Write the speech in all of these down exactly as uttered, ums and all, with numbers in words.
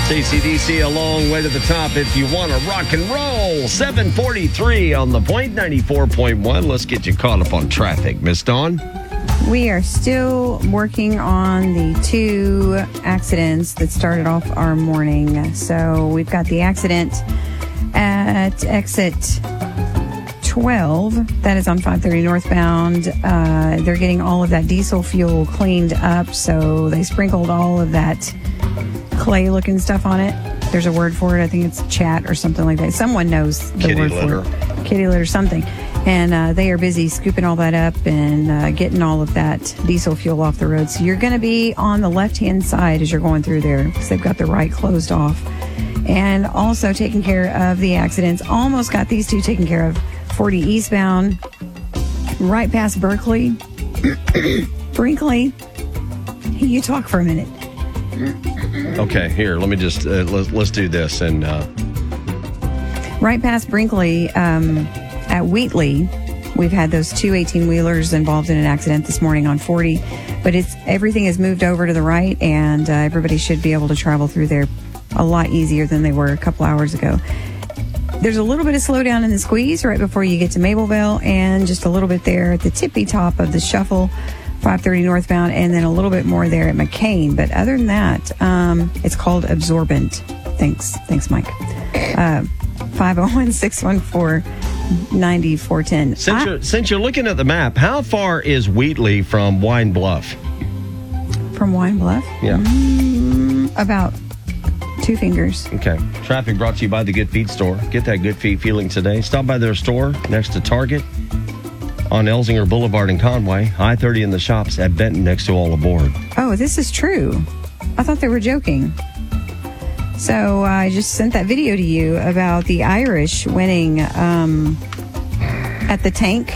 A C D C a long way to the top if you want to rock and roll. seven forty-three on the point, ninety-four point one. Let's get you caught up on traffic. Miss Dawn? We are still working on the two accidents that started off our morning. So we've got the accident at exit twelve. That is on five thirty northbound. Uh, they're getting all of that diesel fuel cleaned up. So they sprinkled all of that clay-looking stuff on it. There's a word for it. I think it's chat or something like that. Someone knows the Kitty word litter. for it. Kitty litter, something. And uh, they are busy scooping all that up and uh, getting all of that diesel fuel off the road. So you're going to be on the left-hand side as you're going through there because they've got the right closed off. And also taking care of the accidents. Almost got these two taken care of. forty eastbound, right past Berkeley. Brinkley. You talk for a minute. Okay, here, let me just, uh, let's, let's do this. And uh... Right past Brinkley, um, at Wheatley, we've had those two eighteen-wheelers involved in an accident this morning on forty. But it's everything has moved over to the right, and uh, everybody should be able to travel through there a lot easier than they were a couple hours ago. There's a little bit of slowdown in the squeeze right before you get to Mableville, and just a little bit there at the tippy top of the shuffle, five thirty northbound, and then a little bit more there at McCain. But other than that, um, it's called Absorbent. Thanks. Thanks, Mike. Uh, five oh one, six one four, nine four one zero. Since, I, you're, since you're looking at the map, how far is Wheatley from Wine Bluff? From Wine Bluff? Yeah. Mm, about two fingers. Okay. Traffic brought to you by the Good Feet store. Get that Good Feet feeling today. Stop by their store next to Target on Elsinger Boulevard in Conway. I thirty in the shops at Benton next to All Aboard. Oh, this is true. I thought they were joking. So uh, I just sent that video to you about the Irish winning um, at the tank.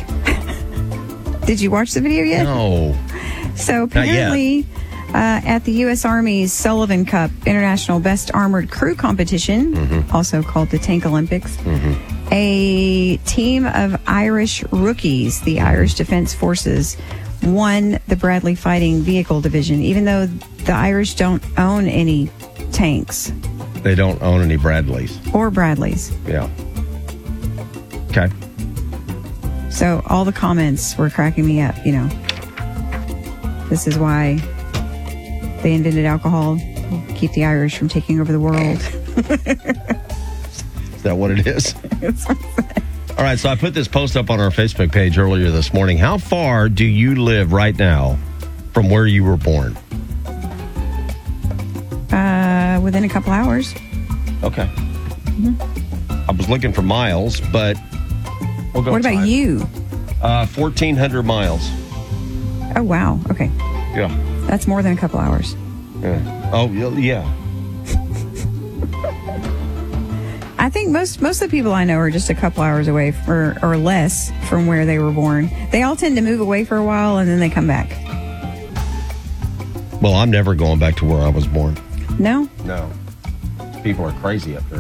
Did you watch the video yet? No. So apparently uh, at the U S Army's Sullivan Cup International Best Armored Crew Competition, mm-hmm. also called the Tank Olympics, mm-hmm. a team of Irish rookies, the Irish Defense Forces, won the Bradley Fighting Vehicle Division, even though the Irish don't own any tanks. They don't own any Bradleys. Or Bradleys. Yeah. Okay. So all the comments were cracking me up, you know. This is why they invented alcohol, keep the Irish from taking over the world. Is that what it is? All right, so I put this post up on our Facebook page earlier this morning. How far do you live right now from where you were born? Uh, within a couple hours. Okay. Mm-hmm. I was looking for miles, but we'll go. What about time. you? Uh, fourteen hundred miles. Oh, wow. Okay. Yeah. That's more than a couple hours. Yeah. Oh, yeah. I think most most of the people I know are just a couple hours away or, or less from where they were born. They all tend to move away for a while and then they come back. Well, I'm never going back to where I was born. No? No. People are crazy up there.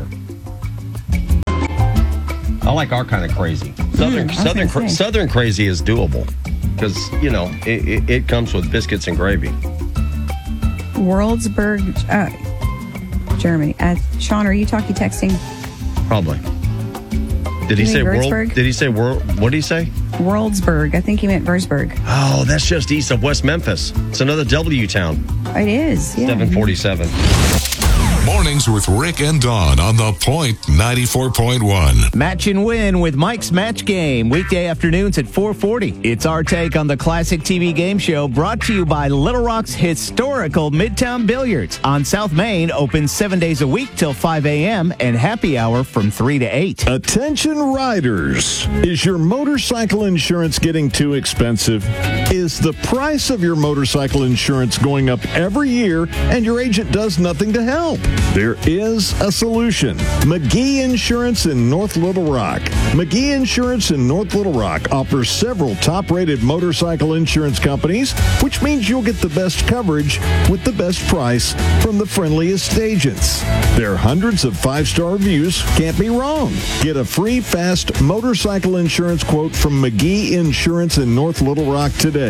I like our kind of crazy. Southern mm, southern cra- southern crazy is doable because, you know, it, it, it comes with biscuits and gravy. Worldsburg, uh, Germany. Uh, Sean, are you talking texting? Probably. Did he you say world? Würzburg? Did he say world? What did he say? Worldsburg. I think he meant Würzburg. Oh, that's just east of West Memphis. It's another W town. It is. Yeah. seven forty-seven. Mornings with Rick and Dawn on the Point ninety-four point one. Match and win with Mike's Match Game. Weekday afternoons at four forty. It's our take on the classic T V game show brought to you by Little Rock's historical Midtown Billiards. On South Main, open seven days a week till five a.m. and happy hour from three to eight. Attention riders. Is your motorcycle insurance getting too expensive? Is the price of your motorcycle insurance going up every year and your agent does nothing to help? There is a solution. McGee Insurance in North Little Rock. McGee Insurance in North Little Rock offers several top-rated motorcycle insurance companies, which means you'll get the best coverage with the best price from the friendliest agents. Their hundreds of five-star reviews can't be wrong. Get a free, fast motorcycle insurance quote from McGee Insurance in North Little Rock today.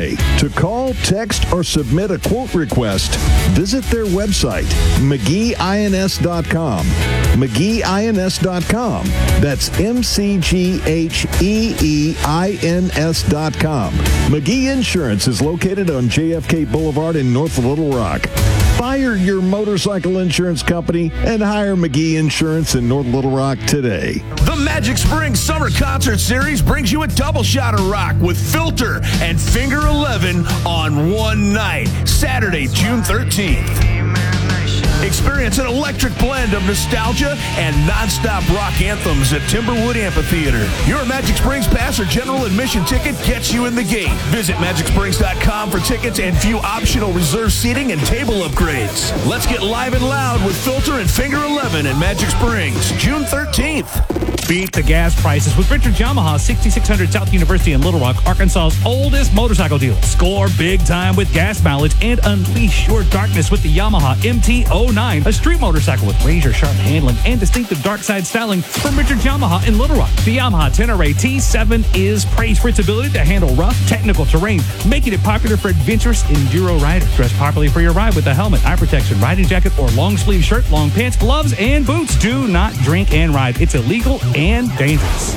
today. To call, text, or submit a quote request, visit their website, McGee I N S dot com. McGee I N S dot com. That's M C G H E E I N S dot com. McGee Insurance is located on J F K Boulevard in North Little Rock. Fire your motorcycle insurance company and hire McGee Insurance in North Little Rock today. The Magic Springs Summer Concert Series brings you a double shot of rock with Filter and Finger eleven on one night, Saturday, June thirteenth. Experience an electric blend of nostalgia and nonstop rock anthems at Timberwood Amphitheater. Your Magic Springs Pass or general admission ticket gets you in the gate. Visit magic springs dot com for tickets and view optional reserve seating and table upgrades. Let's get live and loud with Filter and Finger eleven at Magic Springs, June thirteenth. Beat the gas prices with Richard's Yamaha, sixty-six hundred South University in Little Rock, Arkansas's oldest motorcycle dealer. Score big time with gas mileage and unleash your darkness with the Yamaha M T oh nine, a street motorcycle with razor-sharp handling and distinctive dark side styling from Richard's Yamaha in Little Rock. The Yamaha Tenere T seven is praised for its ability to handle rough, technical terrain, making it popular for adventurous enduro riders. Dress properly for your ride with a helmet, eye protection, riding jacket, or long-sleeve shirt, long pants, gloves, and boots. Do not drink and ride. It's illegal and dangerous.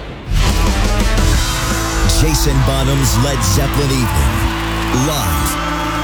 Jason Bonham's Led Zeppelin Evening, live.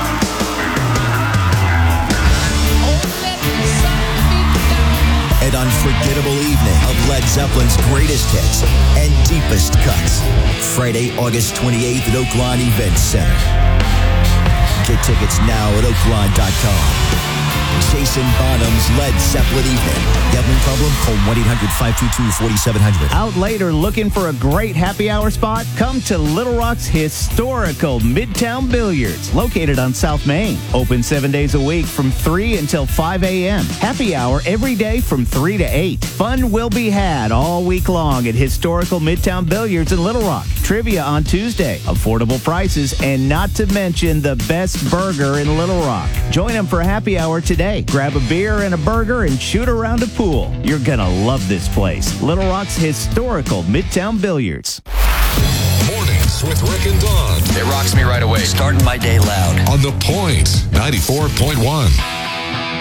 An unforgettable evening of Led Zeppelin's greatest hits and deepest cuts. Friday, August twenty-eighth at Oakline Event Center. Get tickets now at oakline dot com. Jason Bonham's Led Zeppelin Evening. Gambling problem? Call one eight hundred five two two four seven zero zero. Out later looking for a great happy hour spot? Come to Little Rock's historical Midtown Billiards, located on South Main. Open seven days a week from three until five a.m. Happy hour every day from three to eight. Fun will be had all week long at historical Midtown Billiards in Little Rock. Trivia on Tuesday. Affordable prices and not to mention the best burger in Little Rock. Join them for happy hour today. Grab a beer and a burger and shoot around a pool. You're going to love this place. Little Rock's historical Midtown Billiards. Mornings with Rick and Dawn It rocks me right away. Starting my day loud. on The Point ninety-four point one.